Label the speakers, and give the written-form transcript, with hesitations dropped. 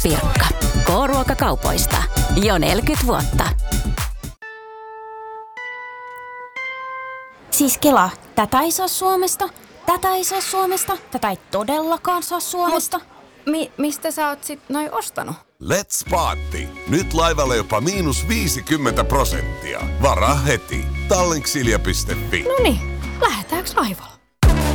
Speaker 1: Pirkka. K-ruokakaupoista. Jo 40 vuotta.
Speaker 2: Siis Kela, tätä ei saa Suomesta, tätä ei saa Suomesta, tätä ei todellakaan saa Suomesta.
Speaker 3: Mistä sä oot sit noi ostanut?
Speaker 4: Let's Party. Nyt laivalla jopa -50%. Varaa heti. Tallinksilja.fi.
Speaker 3: Noniin, lähetäänkö laivalle?